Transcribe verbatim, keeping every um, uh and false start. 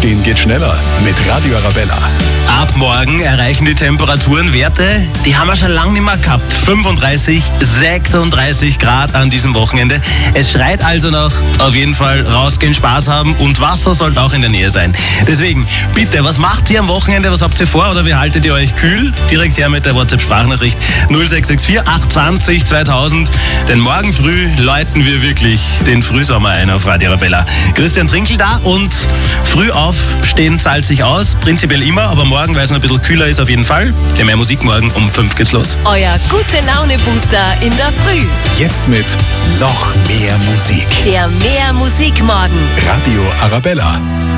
Aufstehen geht schneller mit Radio Arabella. Ab morgen erreichen die Temperaturen Werte, die haben wir schon lange nicht mehr gehabt. fünfunddreißig, sechsunddreißig Grad an diesem Wochenende. Es schreit also nach auf jeden Fall rausgehen, Spaß haben und Wasser sollte auch in der Nähe sein. Deswegen, bitte, was macht ihr am Wochenende? Was habt ihr vor oder wie haltet ihr euch kühl? Direkt her mit der WhatsApp-Sprachnachricht null sechs sechs vier acht zwei null zweitausend. Denn morgen früh läuten wir wirklich den Frühsommer ein auf Radio Arabella. Christian Trinkel da und früh aufstehen zahlt sich aus. Prinzipiell immer, aber morgen, weil es noch ein bisschen kühler ist, auf jeden Fall. Ja, mehr Musik morgen um fünf geht's los. Euer Gute-Laune-Booster in der Früh. Jetzt mit noch mehr Musik. Der Mehr Musik morgen. Radio Arabella.